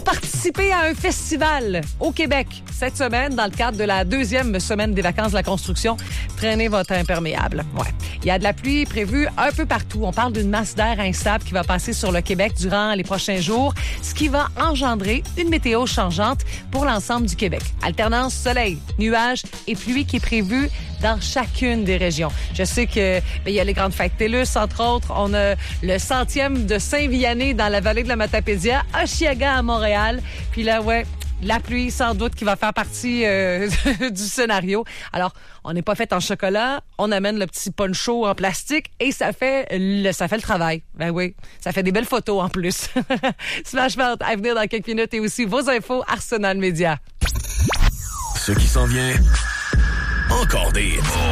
participer à un festival au Québec cette semaine dans le cadre de la 2e semaine des vacances de la construction. Traînez votre imperméable. Ouais. Il y a de la pluie prévue un peu partout. On parle d'une masse d'air instable qui va passer sur le Québec durant les prochains jours, ce qui va engendrer une météo changeante pour l'ensemble du Québec. Alternance soleil, nuages et pluie qui est prévue dans chacune des régions. Je sais que il y a les grandes fêtes TELUS, entre autres. On a le 100e de Saint-Vianney dans la vallée de la Matapédia, Oshiaga à Montréal. Puis là, ouais, la pluie, sans doute, qui va faire partie du scénario. Alors, on n'est pas fait en chocolat. On amène le petit poncho en plastique et ça fait le travail. Ben oui, ça fait des belles photos en plus. Smash Mouth à venir dans quelques minutes et aussi vos infos Arsenal Média. Ce qui s'en vient, encore des